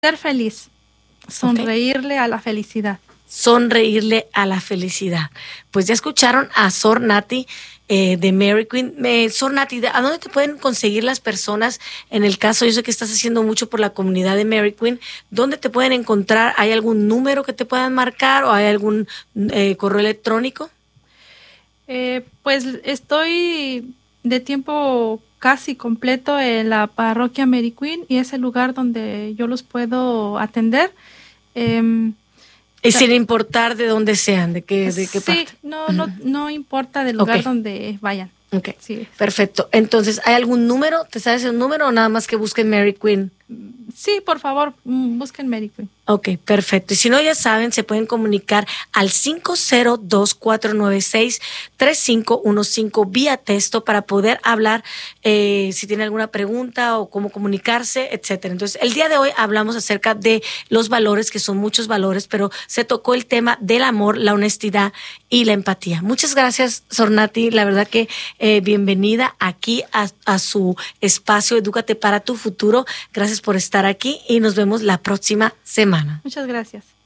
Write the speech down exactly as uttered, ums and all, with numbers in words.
Ser feliz, sonreírle okay. a la felicidad. Sonreírle a la felicidad. Pues ya escucharon a Sor Nati eh, de Mary Queen. Eh, Sor Nati, ¿a dónde te pueden conseguir las personas? En el caso, yo sé que estás haciendo mucho por la comunidad de Mary Queen. ¿Dónde te pueden encontrar? ¿Hay algún número que te puedan marcar o hay algún eh, correo electrónico? Eh, pues estoy de tiempo casi completo en la parroquia Mary Queen y es el lugar donde yo los puedo atender. Eh, y sin importar de dónde sean, de qué, de qué sí, parte. no, uh-huh. no, no importa del lugar okay. donde vayan. Okay. Sí. Perfecto. Entonces, ¿hay algún número? ¿Te sabes el número o nada más que busquen Mary Queen? Sí, por favor, busquen Mary Queen. Ok, perfecto. Y si no, ya saben, se pueden comunicar al cinco cero dos, cuatro nueve seis, tres cinco uno cinco vía texto para poder hablar eh, si tienen alguna pregunta o cómo comunicarse, etcétera. Entonces, el día de hoy hablamos acerca de los valores, que son muchos valores, pero se tocó el tema del amor, la honestidad y la empatía. Muchas gracias, Sor Nati. La verdad que eh, bienvenida aquí a, a su espacio Edúcate para tu futuro. Gracias por estar aquí y nos vemos la próxima semana. Muchas gracias.